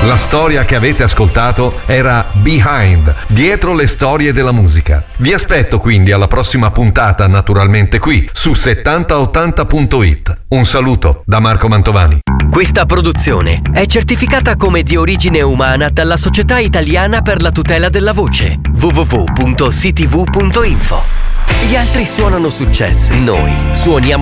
La storia che avete ascoltato era Behind, dietro le storie della musica. Vi aspetto quindi alla prossima puntata, naturalmente qui, su 7080.it. Un saluto da Marco Mantovani. Questa produzione è certificata come di origine umana dalla Società Italiana per la Tutela della Voce, www.ctv.info. Gli altri suonano successi, noi suoniamo